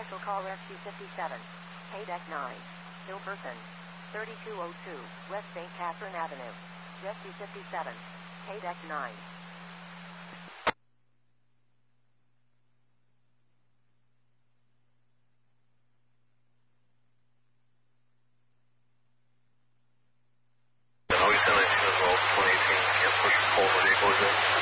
Special call Rescue 57. Deck 9. Still person. 3202 West St. Catherine Avenue. Rescue 57. Deck 9. We sent it as well, 2018, can't push forward vehicles in.